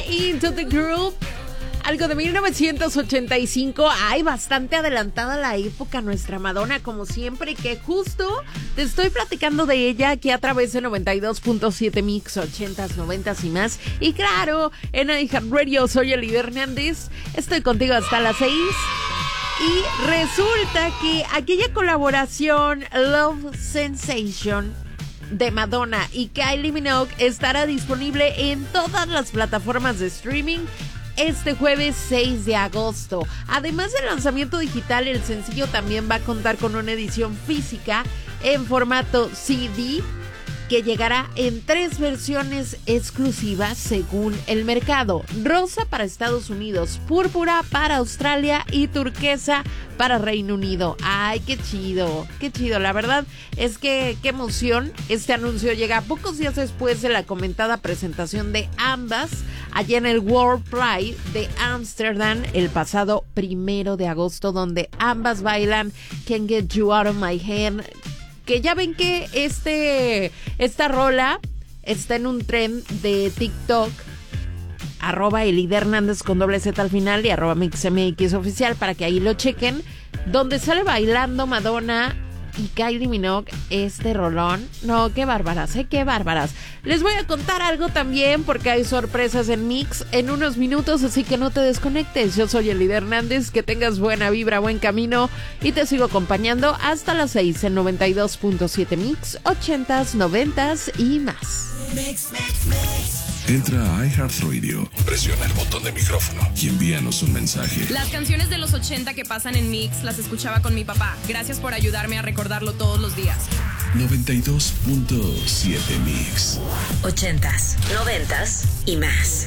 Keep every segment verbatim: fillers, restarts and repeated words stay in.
Into the Groove. Algo de mil novecientos ochenta y cinco. Ay, bastante adelantada la época nuestra Madonna, como siempre, que justo te estoy platicando de ella aquí a través de noventa y dos punto siete Mix, ochentas, noventas y más. Y claro, en iHeartRadio soy Eli Hernández. Estoy contigo hasta las seis. Y resulta que aquella colaboración Love Sensation de Madonna y Kylie Minogue estará disponible en todas las plataformas de streaming este jueves seis de agosto. Además del lanzamiento digital, el sencillo también va a contar con una edición física en formato C D que llegará en tres versiones exclusivas según el mercado: rosa para Estados Unidos, púrpura para Australia y turquesa para Reino Unido. Ay, qué chido, qué chido. La verdad es que qué emoción. Este anuncio llega pocos días después de la comentada presentación de ambas allá en el World Pride de Ámsterdam el pasado primero de agosto, donde ambas bailan Can't Get You Out of My Head, que ya ven que este esta rola está en un tren de TikTok, arroba Elida Hernández con doble Z al final y arroba MixMX oficial, para que ahí lo chequen, donde sale bailando Madonna y Kylie Minogue este rolón. No, qué bárbaras, ¿eh? Qué bárbaras. Les voy a contar algo también, porque hay sorpresas en Mix en unos minutos, así que no te desconectes. Yo soy Elida Hernández, que tengas buena vibra, buen camino, y te sigo acompañando hasta las seis en noventa y dos punto siete Mix, ochentas, noventas y más. Mix, mix, mix. Entra a iHeartRadio, presiona el botón de micrófono y envíanos un mensaje. Las canciones de los ochenta que pasan en Mix las escuchaba con mi papá. Gracias por ayudarme a recordarlo todos los días. noventa y dos punto siete Mix. Ochentas, noventas y más.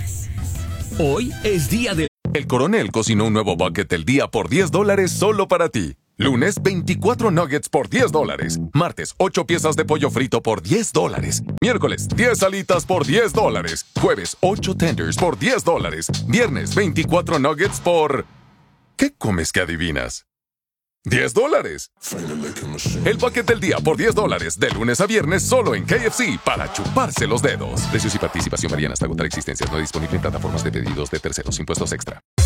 Hoy es día de... El Coronel cocinó un nuevo bucket del día por diez dólares solo para ti. Lunes, veinticuatro nuggets por diez dólares. Martes, ocho piezas de pollo frito por diez dólares. Miércoles, diez alitas por diez dólares. Jueves, ocho tenders por diez dólares. Viernes, veinticuatro nuggets por... ¿Qué comes que adivinas? ¡diez dólares! El bucket del día por diez dólares, de lunes a viernes, solo en K F C, para chuparse los dedos. Precios y participación varían hasta agotar existencias. No disponible en plataformas de pedidos de terceros. Impuestos extra.